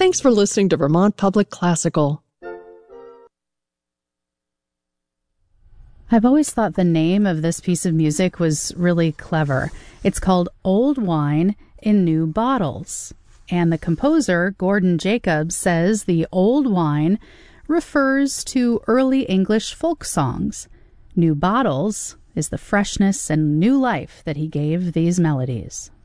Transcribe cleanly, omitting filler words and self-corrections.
Thanks for listening to Vermont Public Classical. I've always thought the name of this piece of music was really clever. It's called Old Wine in New Bottles. And the composer, Gordon Jacobs, says the old wine refers to early English folk songs. New bottles is the freshness and new life that he gave these melodies.